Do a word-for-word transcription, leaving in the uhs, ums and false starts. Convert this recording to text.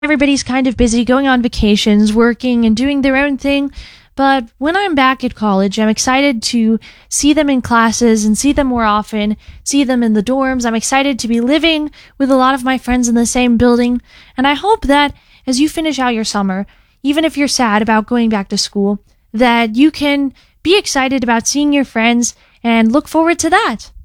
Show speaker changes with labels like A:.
A: Everybody's kind of busy going on vacations, working, and doing their own thing. But when I'm back at college, I'm excited to see them in classes and see them more often, see them in the dorms. I'm excited to be living with a lot of my friends in the same building. And I hope that as you finish out your summer, even if you're sad about going back to school, that you can be excited about seeing your friends and look forward to that.